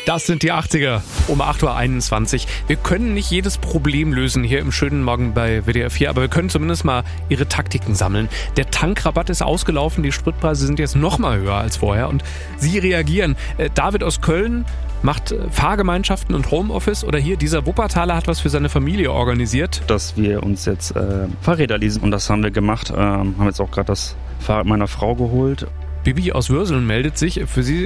Das sind die 80er um 8.21 Uhr. Wir können nicht jedes Problem lösen hier im schönen Morgen bei WDR 4, aber wir können zumindest mal Ihre Taktiken sammeln. Der Tankrabatt ist ausgelaufen, die Spritpreise sind jetzt noch mal höher als vorher und Sie reagieren. David aus Köln macht Fahrgemeinschaften und Homeoffice oder hier dieser Wuppertaler hat was für seine Familie organisiert. Dass wir uns jetzt Fahrräder leasen und das haben wir gemacht. Haben jetzt auch gerade das Fahrrad meiner Frau geholt. Bibi aus Würseln meldet sich. Für sie